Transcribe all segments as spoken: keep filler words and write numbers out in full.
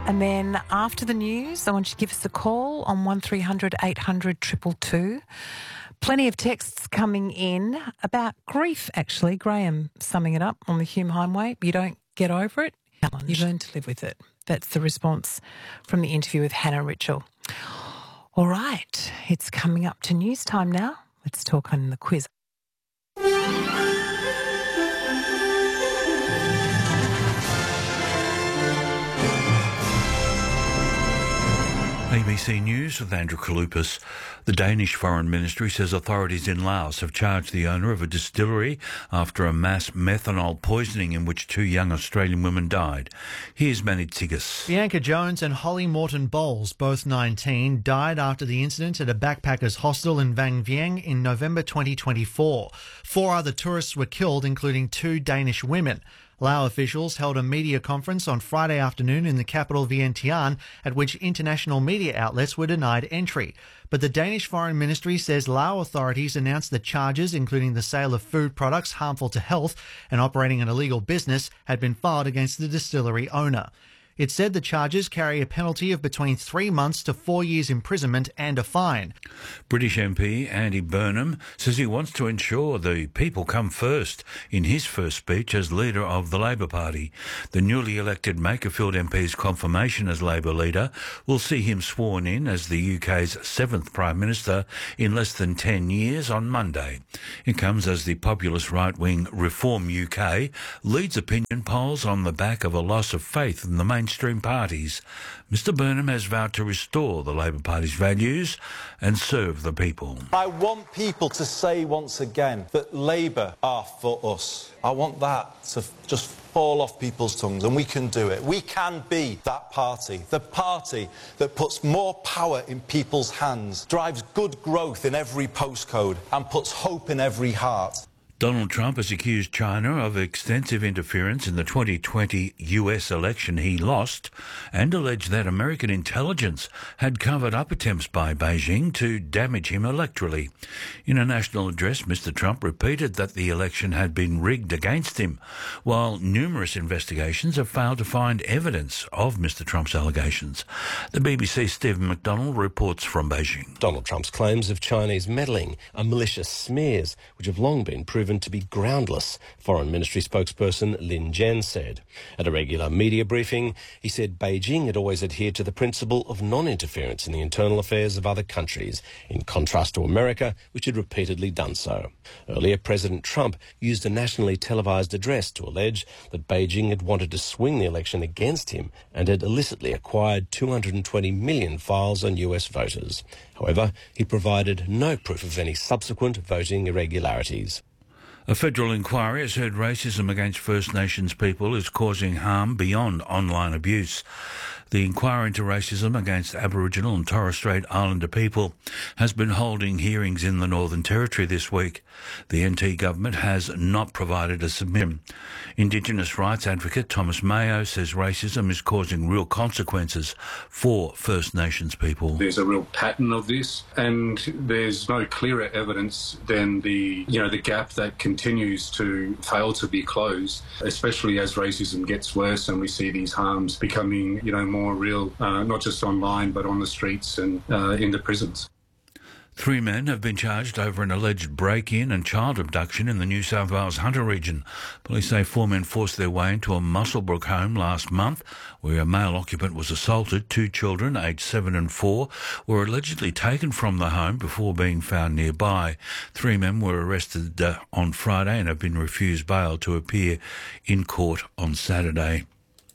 And then after the news, I want you to give us a call on one three hundred eight hundred two two two. Plenty of texts coming in about grief, actually. Graham summing it up on the Hume Highway. You don't get over it, you learn to live with it. That's the response from the interview with Hannah Ritchell. All right, it's coming up to news time now. Let's talk on the quiz. A B C News with Andrew Kalupas. The Danish Foreign Ministry says authorities in Laos have charged the owner of a distillery after a mass methanol poisoning in which two young Australian women died. Here's Manny Tsigas. Bianca Jones and Holly Morton Bowles, both nineteen, died after the incident at a backpackers hostel in Vang Vieng in November twenty twenty-four. Four other tourists were killed, including two Danish women. Lao officials held a media conference on Friday afternoon in the capital Vientiane, at which international media outlets were denied entry. But the Danish Foreign Ministry says Lao authorities announced that charges, including the sale of food products harmful to health and operating an illegal business, had been filed against the distillery owner. It said the charges carry a penalty of between three months to four years imprisonment and a fine. British M P Andy Burnham says he wants to ensure the people come first in his first speech as leader of the Labor Party. The newly elected Makerfield M P's confirmation as Labor leader will see him sworn in as the U K's seventh Prime Minister in less than ten years on Monday. It comes as the populist right-wing Reform U K leads opinion polls on the back of a loss of faith in the main mainstream parties. Mister Burnham has vowed to restore the Labor Party's values and serve the people. I want people to say once again that Labour are for us. I want that to just fall off people's tongues, and we can do it. We can be that party, the party that puts more power in people's hands, drives good growth in every postcode, and puts hope in every heart. Donald Trump has accused China of extensive interference in the twenty twenty U S election he lost and alleged that American intelligence had covered up attempts by Beijing to damage him electorally. In a national address, Mister Trump repeated that the election had been rigged against him, while numerous investigations have failed to find evidence of Mister Trump's allegations. The B B C's Stephen McDonald reports from Beijing. Donald Trump's claims of Chinese meddling are malicious smears, which have long been proven to be groundless, Foreign Ministry spokesperson Lin Jian said. At a regular media briefing, he said Beijing had always adhered to the principle of non-interference in the internal affairs of other countries, in contrast to America, which had repeatedly done so. Earlier, President Trump used a nationally televised address to allege that Beijing had wanted to swing the election against him and had illicitly acquired two hundred twenty million files on U S voters. However, he provided no proof of any subsequent voting irregularities. A federal inquiry has heard racism against First Nations people is causing harm beyond online abuse. The inquiry into racism against Aboriginal and Torres Strait Islander people has been holding hearings in the Northern Territory this week. The N T government has not provided a submission. Indigenous rights advocate Thomas Mayo says racism is causing real consequences for First Nations people. There's a real pattern of this, and there's no clearer evidence than the, you know, the gap that continues to fail to be closed, especially as racism gets worse and we see these harms becoming, you know, more real, uh, not just online, but on the streets and uh, in the prisons. Three men have been charged over an alleged break-in and child abduction in the New South Wales Hunter region. Police say four men forced their way into a Muswellbrook home last month where a male occupant was assaulted. Two children, aged seven and four, were allegedly taken from the home before being found nearby. Three men were arrested uh, on Friday and have been refused bail to appear in court on Saturday.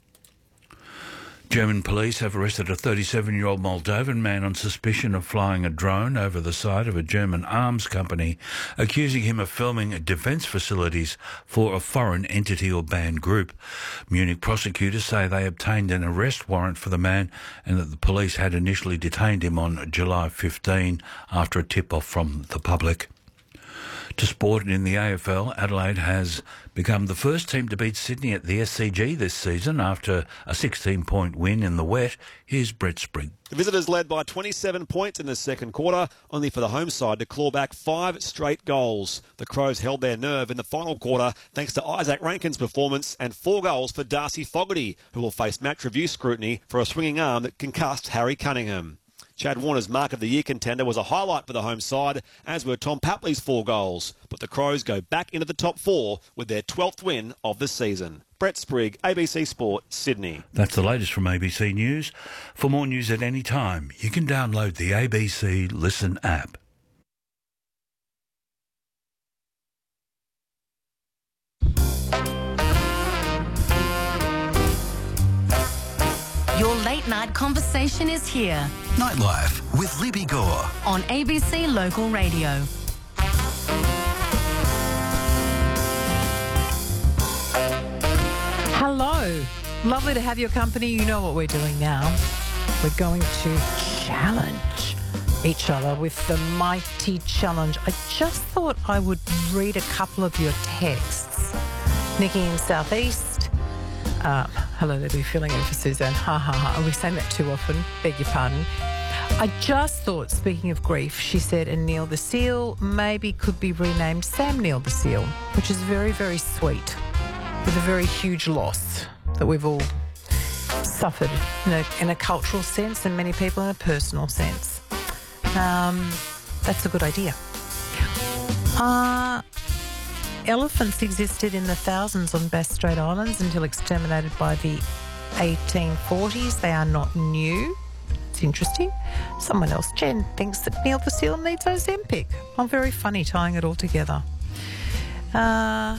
German police have arrested a thirty-seven-year-old Moldovan man on suspicion of flying a drone over the site of a German arms company, accusing him of filming defence facilities for a foreign entity or banned group. Munich prosecutors say they obtained an arrest warrant for the man and that the police had initially detained him on July fifteenth after a tip-off from the public. To sport in the A F L, Adelaide has become the first team to beat Sydney at the S C G this season after a sixteen-point win in the wet. Here's Brett Sprigg. The visitors led by twenty-seven points in the second quarter, only for the home side to claw back five straight goals. The Crows held their nerve in the final quarter thanks to Isaac Rankin's performance and four goals for Darcy Fogarty, who will face match review scrutiny for a swinging arm that concussed Harry Cunningham. Chad Warner's Mark of the Year contender was a highlight for the home side, as were Tom Papley's four goals. But the Crows go back into the top four with their twelfth win of the season. Brett Sprigg, A B C Sport, Sydney. That's the latest from A B C News. For more news at any time, you can download the A B C Listen app. Your late night conversation is here Nightlife with Libby Gore on A B C Local Radio. Hello. Lovely to have your company. You know what we're doing now. We're going to challenge each other with the mighty challenge. I just thought I would read a couple of your texts. Nikki in Southeast. Uh, hello, they'll be filling in for Suzanne. Ha, ha, ha. Are we saying that too often? Beg your pardon. I just thought, speaking of grief, she said, and Neil the Seal maybe could be renamed Sam Neil the Seal, which is very, very sweet, with a very huge loss that we've all suffered in a, in a cultural sense and many people in a personal sense. Um, that's a good idea. Uh... Elephants existed in the thousands on Bass Strait Islands until exterminated by the eighteen forties. They are not new. It's interesting. Someone else, Jen, thinks that Neil the Seal needs Ozempic. I'm very funny tying it all together. Uh,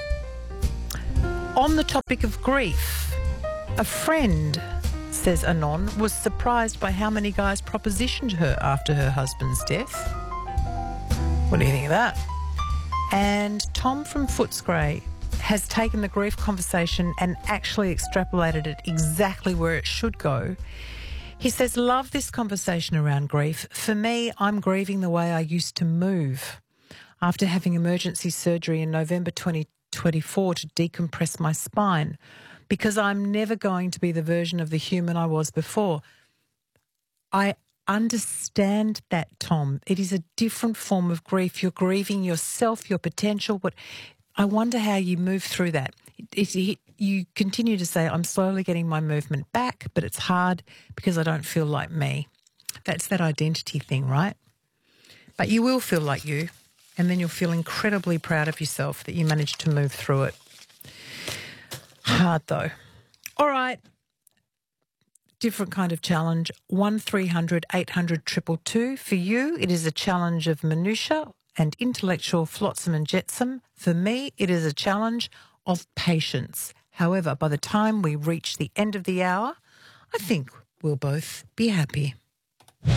on the topic of grief, a friend, says Anon, was surprised by how many guys propositioned her after her husband's death. What do you think of that? And Tom from Footscray has taken the grief conversation and actually extrapolated it exactly where it should go. He says, love this conversation around grief. For me, I'm grieving the way I used to move after having emergency surgery in November twenty twenty-four to decompress my spine, because I'm never going to be the version of the human I was before. I understand that, Tom. It is a different form of grief. You're grieving yourself, your potential. But I wonder how you move through that. It, it, you continue to say, I'm slowly getting my movement back, but it's hard because I don't feel like me. That's that identity thing, right? But you will feel like you, and then you'll feel incredibly proud of yourself that you managed to move through it. Hard, though. All right. Different kind of challenge. one three hundred eight hundred two two two. For you, it is a challenge of minutiae and intellectual flotsam and jetsam. For me, it is a challenge of patience. However, by the time we reach the end of the hour, I think we'll both be happy. The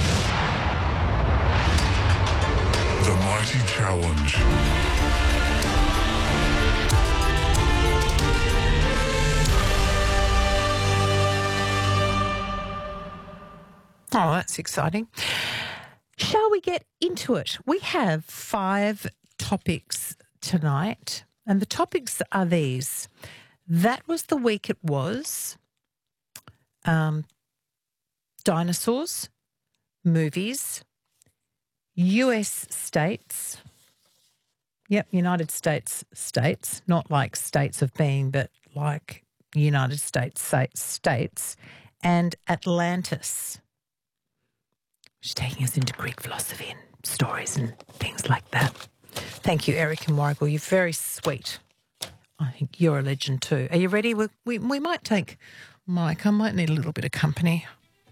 Mighty Challenge. Oh, that's exciting. Shall we get into it? We have five topics tonight, and the topics are these. That was the week it was. Um, dinosaurs, movies, U S states. Yep, United States states, not like states of being, but like United States states, and Atlantis. She's taking us into Greek philosophy and stories and things like that. Thank you, Eric and Warrigal. You're very sweet. I think you're a legend too. Are you ready? We, we, we might take Mike. I might need a little bit of company.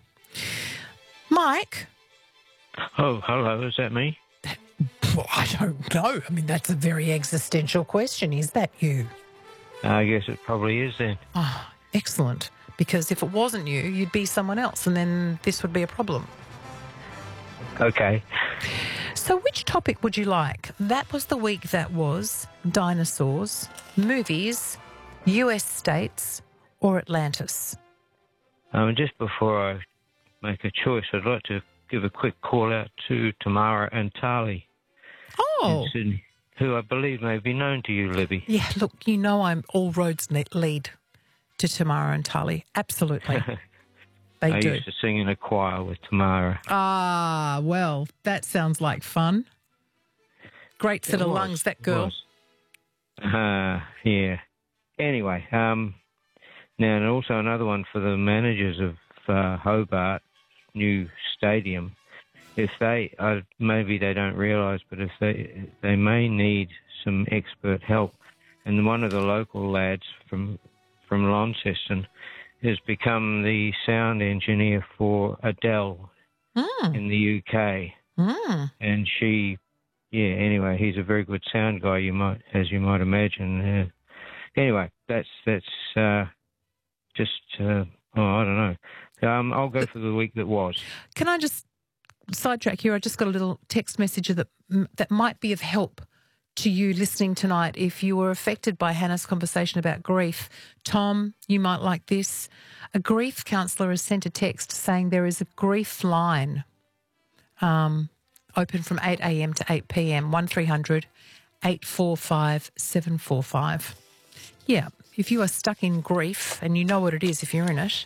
Mike? Oh, hello. Is that me? That, well, I don't know. I mean, that's a very existential question. Is that you? I guess it probably is then. Ah, oh, excellent. Because if it wasn't you, you'd be someone else, and then this would be a problem. Okay. So which topic would you like? That was the week that was dinosaurs, movies, U S states, or Atlantis? Um, just before I make a choice, I'd like to give a quick call out to Tamara and Tali Oh. in Sydney. who I believe may be known to you, Libby. Yeah, look, you know I'm all roads ne- lead to Tamara and Tully. Absolutely. They I do. used to sing in a choir with Tamara. Ah, well, that sounds like fun. Great set It of was, lungs, that it girl. was. Uh, yeah. Anyway, um, now and also another one for the managers of uh, Hobart's new stadium. If they, uh, maybe they don't realise, but if they, they may need some expert help. And one of the local lads from from Launceston has become the sound engineer for Adele Mm. in the U K. Mm. And she, yeah, anyway, he's a very good sound guy, you might, as you might imagine. Uh, anyway, that's that's uh, just, uh, oh, I don't know. Um, I'll go for the week that was. Can I just sidetrack here? I just got a little text message that that might be of help to you listening tonight if you were affected by Hannah's conversation about grief. Tom, you might like this. A grief counsellor has sent a text saying there is a grief line um, open from eight a.m. to eight p.m, one three hundred eight four five seven four five. Yeah, if you are stuck in grief and you know what it is if you're in it,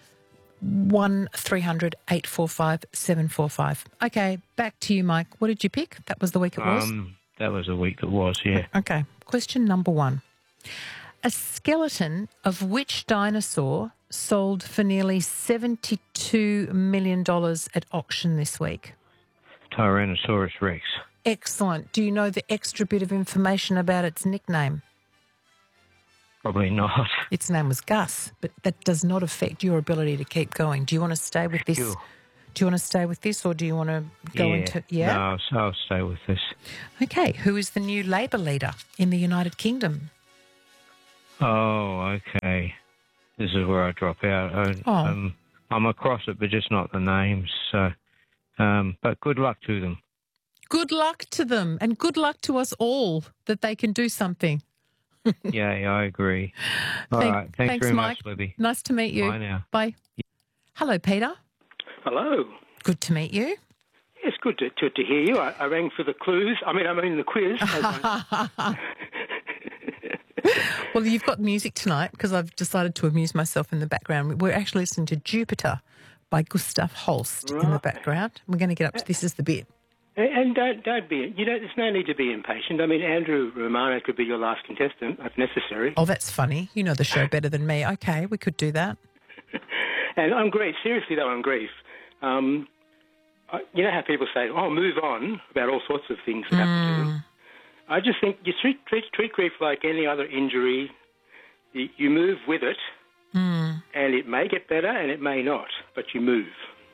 one three hundred eight four five seven four five. Okay, back to you, Mike. What did you pick? That was the week it was? Um, that was the week that was, yeah. Okay, question number one. A skeleton of which dinosaur sold for nearly seventy-two million dollars at auction this week? Tyrannosaurus Rex. Excellent. Do you know the extra bit of information about its nickname? Probably not. Its name was Gus, but that does not affect your ability to keep going. Do you want to stay with this? Sure. Do you want to stay with this, or do you want to go yeah. into? Yeah. No, so I'll stay with this. Okay. Who is the new Labor leader in the United Kingdom? Oh, okay. This is where I drop out. I, Oh. um, I'm across it, but just not the names. So, um, but good luck to them. Good luck to them, and good luck to us all that they can do something. Yeah, yeah, I agree. All Thank- right. Thanks, thanks, very Mike. much, Libby. Nice to meet you. Bye now. Bye. Hello, Peter. Hello. Good to meet you. It's good to, to, to hear you. I, I rang for the clues. I mean, I mean the quiz. Well, you've got music tonight because I've decided to amuse myself in the background. We're actually listening to Jupiter by Gustav Holst in the background. We're going to get up to This Is the Bit. And, and don't don't be. You know, there's no need to be impatient. I mean, Andrew Romano could be your last contestant if necessary. Oh, that's funny. You know the show better than me. Okay, we could do that. And on grief, seriously though, on grief, um, I- you know how people say, "Oh, move on" about all sorts of things that happen to them. I just think you treat, treat, treat grief like any other injury. You, you move with it, Mm. and it may get better and it may not, but you move.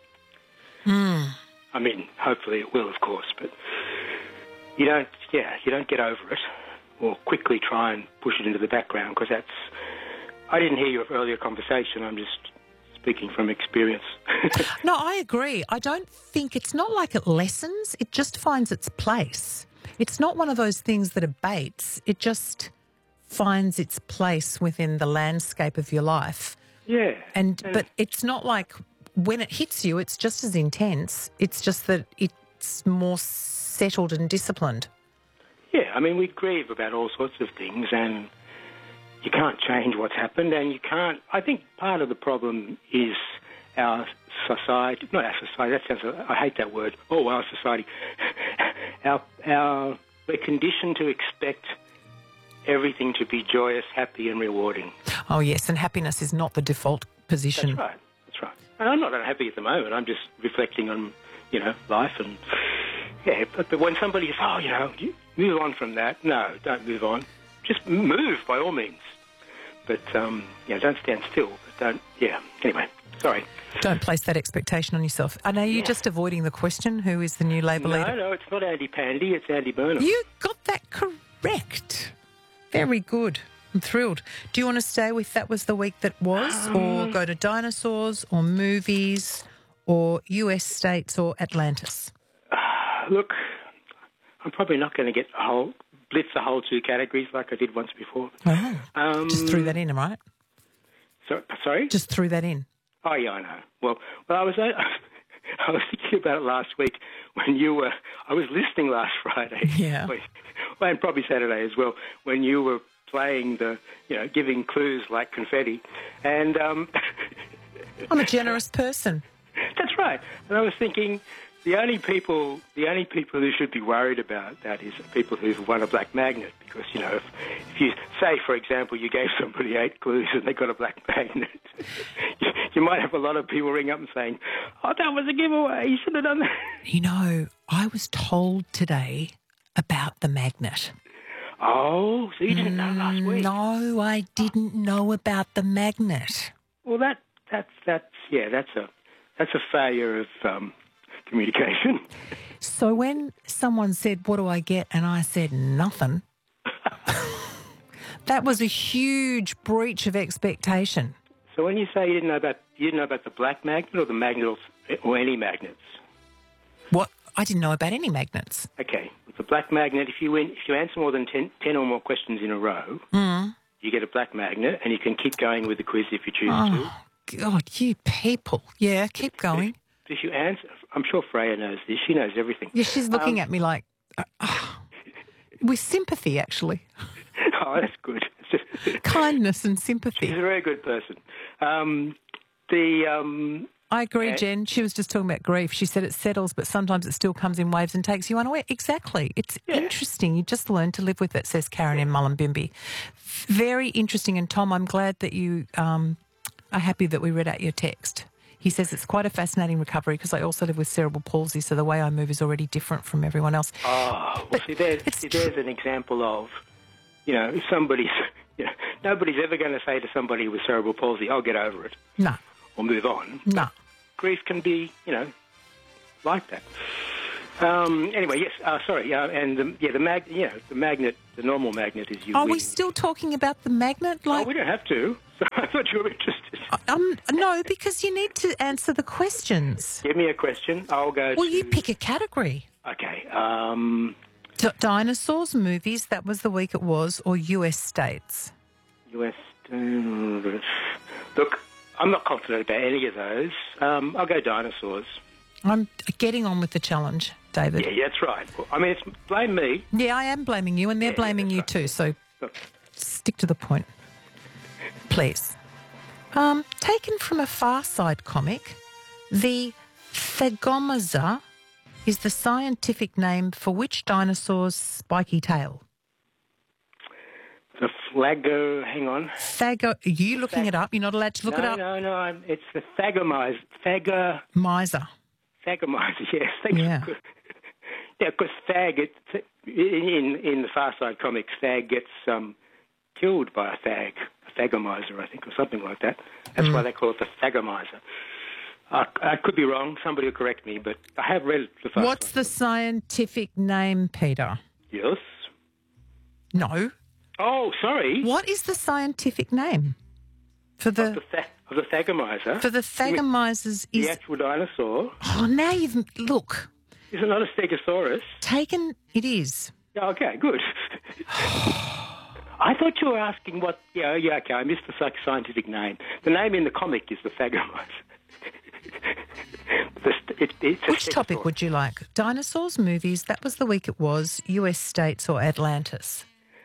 Mm. I mean, hopefully it will, of course, but you don't, yeah, you don't get over it or quickly try and push it into the background because that's, I didn't hear your earlier conversation, I'm just speaking from experience. No, I agree. I don't think it's not like it lessens. It just finds its place. It's not one of those things that abates. It just finds its place within the landscape of your life. Yeah. And, And- but it's not like when it hits you, it's just as intense. It's just that it's more settled and disciplined. Yeah, I mean, we grieve about all sorts of things and you can't change what's happened and you can't, I think part of the problem is our society, not our society, that sounds, I hate that word, oh, our society. our, our, we're conditioned to expect everything to be joyous, happy and rewarding. Oh, yes, and happiness is not the default position. That's right, that's right. And I'm not unhappy at the moment, I'm just reflecting on, you know, life and, yeah, but, but when somebody says, oh, you know, you move on from that, no, don't move on. Just move by all means. But, um, you know, don't stand still. But don't, yeah, anyway, sorry. Don't place that expectation on yourself. And are you Yeah. just avoiding the question, who is the new Labor No, leader? no, it's not Andy Pandy, it's Andy Burnham. You got that correct. Very good. I'm thrilled. Do you want to stay with That Was the Week That Was, or Um, go to dinosaurs, or movies, or U S states, or Atlantis? Look, I'm probably not going to get a whole, blitz the whole two categories like I did once before. Oh, Um, just threw that in, right? So, sorry? Just threw that in. Oh, yeah, I know. Well, well, I was, uh, I was thinking about it last week when you were, I was listening last Friday. Yeah. Well, and probably Saturday as well, when you were playing the, you know, giving clues like confetti. And um, I'm a generous person. That's right. And I was thinking, the only people, the only people who should be worried about that is people who've won a black magnet, because you know, if, if you say, for example, you gave somebody eight clues and they got a black magnet, you, you might have a lot of people ring up and saying, "Oh, that was a giveaway. You should have done that." You know, I was told today about the magnet. Oh, so you didn't know last week? No, I didn't know about the magnet. Well, that that's that's yeah, that's a that's a failure of um, communication. So when someone said, "What do I get?" and I said nothing, that was a huge breach of expectation. So when you say you didn't know about you didn't know about the black magnet or the magnet or, or any magnets? What? I didn't know about any magnets. Okay, with the black magnet, if you win, if you answer more than ten, ten or more questions in a row, Mm. you get a black magnet, and you can keep going with the quiz if you choose Oh, God, you people. Yeah, keep going. to. If you answer, I'm sure Freya knows this. She knows everything. Yeah, she's looking Um, at me like, uh, oh, with sympathy, actually. Oh, that's good. Kindness and sympathy. She's a very good person. Um, the um, I agree, uh, Jen. She was just talking about grief. She said it settles, but sometimes it still comes in waves and takes you unaware. Exactly. It's interesting. You just learn to live with it, says Karen in Mullumbimby. Very interesting. And Tom, I'm glad that you um, are happy that we read out your text. He says it's quite a fascinating recovery because I also live with cerebral palsy, so the way I move is already different from everyone else. Oh, well, see, there's, see, there's an example of, you know, if somebody's, you know, nobody's ever going to say to somebody with cerebral palsy, "I'll get over it," No. or move on. No. Grief can be, you know, like that. Um, anyway, yes, uh, sorry, uh, and the, yeah, the mag, you know, the magnet, the normal magnet is you. Are win. we still talking about the magnet? Oh, Like, we don't have to. So I thought you were interested. um, no, because you need to answer the questions. Give me a question. I'll go. Well, to, you pick a category. Okay. Um, D- dinosaurs, movies, that was the week it was, or U S states? U S. Uh, look, I'm not confident about any of those. Um, I'll go dinosaurs. I'm getting on with the challenge, David. Yeah, yeah, that's right. Well, I mean, it's blame me. Yeah, I am blaming you, and they're Yeah, blaming you right. too, so Look. stick to the point, please. Um, taken from a Far Side comic, the Thagomaza is the scientific name for which dinosaur's spiky tail? The flago. Hang on. Thago. Are you looking it up? You're not allowed to look no, it up. No, no, I'm, it's the thagomizer. Thago. Miser. Thagomizer. Yes. Thanks. Yeah. Yeah, because Thag, it, in in the Far Side comics, Thag gets um, killed by a Thag, a Thagomizer, I think, or something like that. That's Mm. why they call it the Thagomizer. I, I could be wrong. Somebody will correct me, but I have read the Far What's Side. the scientific name, Peter? Yes. No. Oh, sorry. What is the scientific name for the Of the, th- of the Thagomizer. for the Thagomizers? The Is actual dinosaur. oh, now you've look Is it not a Stegosaurus? taken. It is. Yeah, okay, good. I thought you were asking what... Yeah, yeah, okay, I missed the sci- scientific name. The name in the comic is the Thagomizer. the, st- it, it's a Which topic Stegosaurus. would you like? Dinosaurs, movies. That was the week it was. U S states or Atlantis?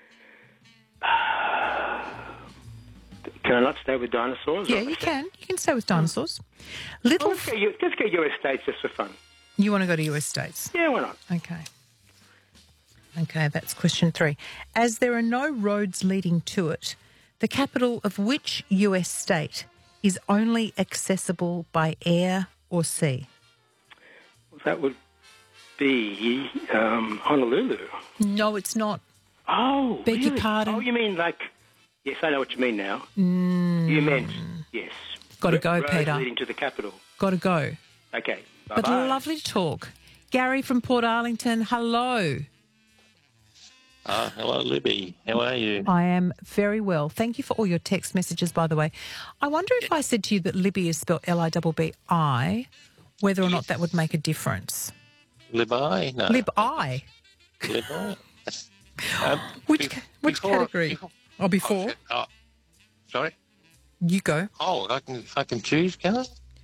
Can I not stay with dinosaurs? Yeah, or- you can. You can stay with dinosaurs. Well, Little. let's, go, U- let's go U S states just for fun. You want to go to U S states? Yeah, why not? Okay. Okay, that's question three. As there are no roads leading to it, the capital of which U S state is only accessible by air or sea? That would be um, Honolulu. No, it's not. Oh, Beg your really? pardon? Oh, you mean like... Yes, I know what you mean now. Mm, You meant, yes. Gotta Ro- go, roads Peter. leading to the capital. Got to go. Okay, But bye-bye. lovely to talk. Gary from Port Arlington, hello. Uh, hello, Libby. How are you? I am very well. Thank you for all your text messages, by the way. I wonder if I said to you that Libby is spelled L I B B I, whether or not that would make a difference. Libby? No. Lib-I. Libby? Um, Which, be- ca- which before- category? before- Oh, before? Oh, sorry? You go. Oh, I can I can choose, can I?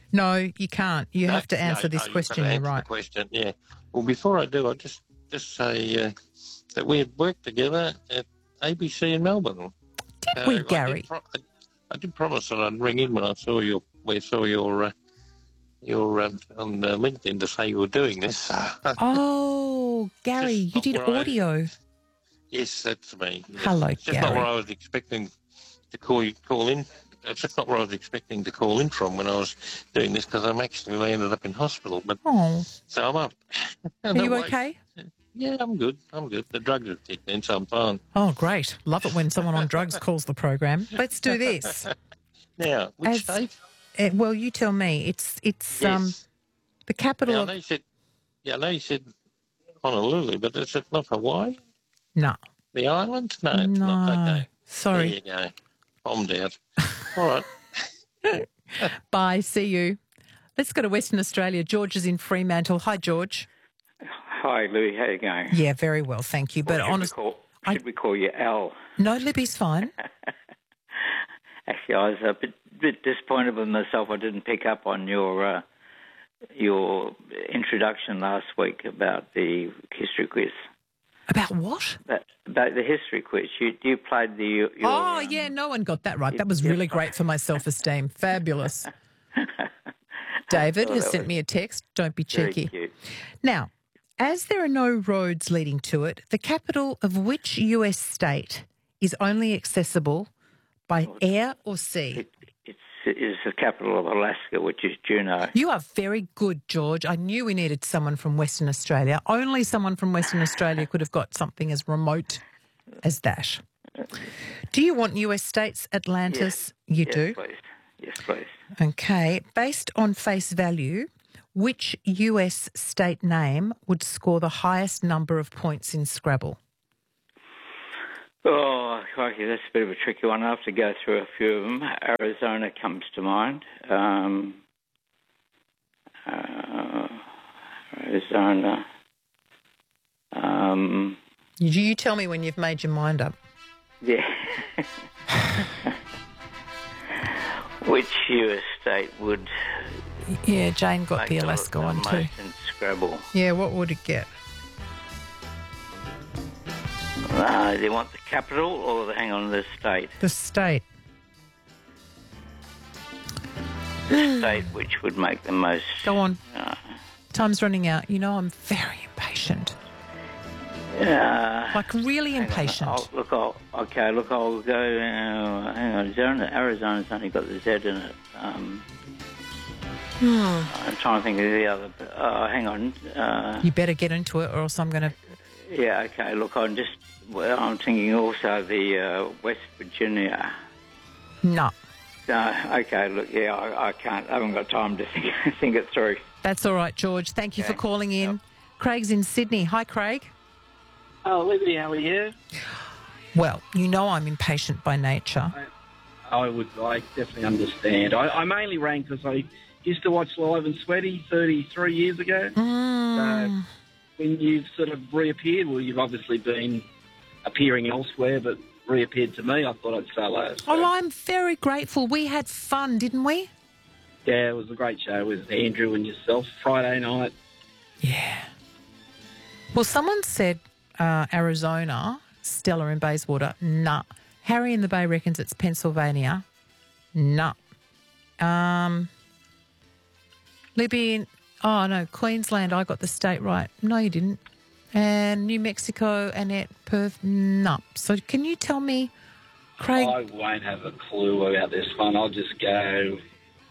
No, you can't. You No, have to answer no, this no, you've question. got to You're answer right. The question, yeah. Well, before I do, I'll just just say uh, that we had worked together at A B C in Melbourne. Did Uh, we, I Gary? did pro- I, I did promise that I'd ring in when I saw your we saw your uh, your um, on uh, LinkedIn to say you were doing this. Oh, Gary, Just you not did where I- audio. Yes, that's me. Yes. Hello, It's just not Gary. where I was expecting to call you call in. It's just not where I was expecting to call in from when I was doing this because I'm actually ended up in hospital. But Oh, so I'm up. are you okay? Yeah, I'm good. I'm good. The drugs have kicked in, so I'm fine. Oh, great. Love it when someone on drugs calls the program. Let's do this. Now, which As- state? Uh, well, you tell me. It's it's Yes. um the capital Now, I of know you said, yeah, I know you said Honolulu, but is it not Hawaii? no. The island? No, it's No. not. Okay. Sorry. There you go. Bombed out. All right. Bye. See you. Let's go to Western Australia. George is in Fremantle. Hi, George. Hi, Louis. How you going? Yeah, very well, thank you. But Or should, honest, we call, should we call you Al? no, Libby's fine. Actually, I was a bit, bit disappointed with myself. I didn't pick up on your uh, your introduction last week about the history quiz. About what? About, about the history quiz. You you played the. Your, oh, um, yeah, no one got that right. That was really great for my self-esteem. Fabulous. David Oh, has that sent was me a text. Don't be very cheeky. cute. Now, as there are no roads leading to it, the capital of which U S state is only accessible by air or sea? It's is the capital of Alaska, which is Juneau. You are very good, George. I knew we needed someone from Western Australia. Only someone from Western Australia could have got something as remote as that. Do you want U S states, Atlantis? You yes, do? Please. Yes, please. Okay. Based on face value, which U S state name would score the highest number of points in Scrabble? Oh, crikey, that's a bit of a tricky one. I have to go through a few of them. Arizona comes to mind. Um, uh, Arizona. Um, You, you tell me when you've made your mind up. yeah. Which U S state would Yeah, Jane got make the the- Alaska the one most too. in Scrabble? Yeah, what would it get? Uh, do you want the capital or the, hang on, the state? The state. The state which would make the most... Go on. Uh, Time's running out. You know I'm very impatient. uh, Like really hang on, impatient. I'll, look, I'll, okay, look, I'll go... Uh, hang on, Arizona, Arizona's only got the Z in it. Um, Hmm. I'm trying to think of the other... Uh, hang on. Uh, You better get into it or else I'm going to... yeah, okay, look, I'm just... Well, I'm thinking also the uh, West Virginia. No. No, okay, look, yeah, I, I can't. I haven't got time to think, think it through. That's all right, George. Thank you for Okay. calling in. Craig's in Sydney. Hi, Craig. Oh, Libby, how are you? Well, you know I'm impatient by nature. I would, I definitely understand. I, I mainly rang because I used to watch Live and Sweaty thirty-three years ago. Mm. So when you've sort of reappeared, well, you've obviously been appearing elsewhere, but reappeared to me, I thought I'd say hello. So, Oh, I'm very grateful. We had fun, didn't we? yeah, it was a great show with Andrew and yourself Friday night. Yeah. Well, someone said uh, Arizona, Stella in Bayswater. Nah. Harry in the Bay reckons it's Pennsylvania. Nah. Um, Libby in, oh no, Queensland, I got the state right. No, you didn't. And New Mexico, Annette, Perth, no. So can you tell me, Craig? I won't have a clue about this one. I'll just go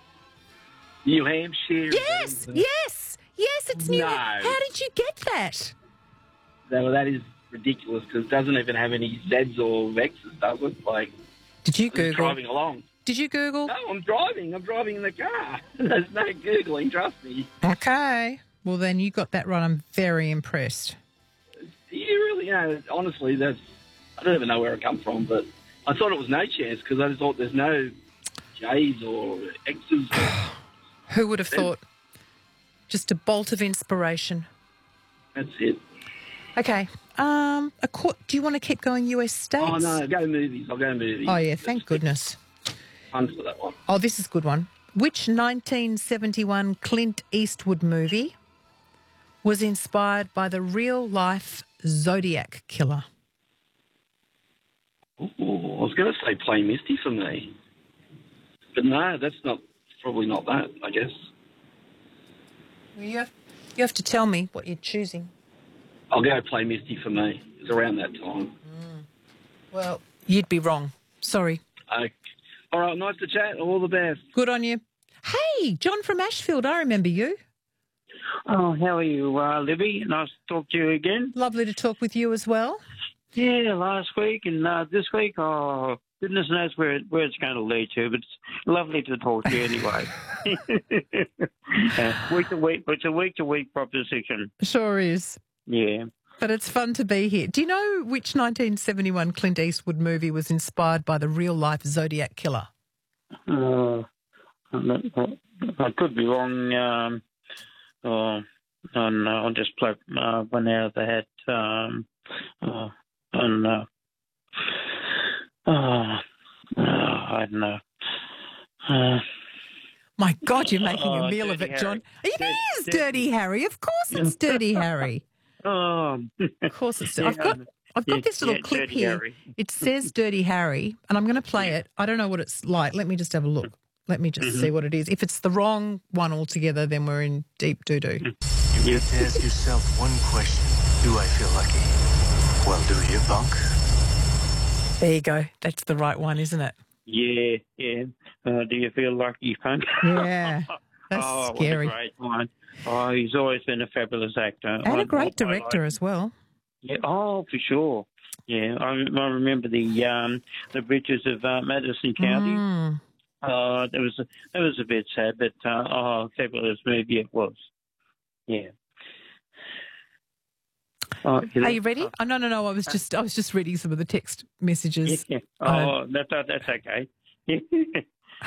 New Hampshire. Yes, yes, yes, it's New No. Hampshire. How did you get that? That, that is ridiculous because it doesn't even have any Zs or Xs, does it? Like, Did you I'm just Google? driving along. Did you Google? No, I'm driving. I'm driving in the car. There's no Googling, trust me. Okay. Well, then you got that right. I'm very impressed. You really, you know, honestly, that's, I don't even know where it come from, but I thought it was no chance because I just thought there's no J's or X's. Or, Who would have thought? Just a bolt of inspiration. that's it. Okay. Um, a court, do you want to keep going U S states? Oh, no, go movies. I'll go movies. Oh, yeah, thank goodness. Fun for that one. Oh, this is a good one. Which nineteen seventy-one Clint Eastwood movie was inspired by the real-life Zodiac killer? Ooh, I was going to say Play Misty for me. But no, that's not probably not that, I guess. Well, you have, you have to tell me what you're choosing. I'll go Play Misty for me. It's around that time. Mm. Well, you'd be wrong. Sorry. Okay. All right, nice to chat. All the best. Good on you. Hey, John from Ashfield, I remember you. Oh, how are you, uh, Libby? Nice to talk to you again. Lovely to talk with you as well. Yeah, last week and uh, this week, oh, goodness knows where, it, where it's going to lead to, but it's lovely to talk to you anyway. uh, week to week, but it's a week-to-week proposition. Sure is. Yeah. But it's fun to be here. Do you know which nineteen seventy-one Clint Eastwood movie was inspired by the real-life Zodiac killer? Uh, I could be wrong. Um, uh, and, uh, I'll just play uh, one out of the hat. Um, uh, and, uh, uh, uh, I don't know. Uh, My God, you're making oh, a meal of Dirty it, John. Harry. It is Dirty Harry. Of course it's Dirty Harry. Oh, of course it's. yeah, I've got. I've got yeah, this little yeah, clip Dirty here. Harry. It says Dirty Harry, and I'm going to play it. I don't know what it's like. Let me just have a look. Let me just Mm-hmm. see what it is. If it's the wrong one altogether, then we're in deep doo-doo. Mm-hmm. You get to ask yourself one question. Do I feel lucky? Well, do you, punk? There you go. That's the right one, isn't it? Yeah, yeah. Uh, do you feel lucky, punk? Yeah. That's oh, scary. What a great one. Oh, he's always been a fabulous actor. And I- a great I- I director like- as well. Yeah, oh, for sure. Yeah, I, I remember the um, the bridges of uh, Madison County. Mm. Uh, that was a, that was a bit sad, but uh, oh, fabulous movie it was. Yeah. Oh, you Are you ready? Oh, no, no, no. I was just I was just reading some of the text messages. Yeah, yeah. Uh, Oh, that, that, that's okay.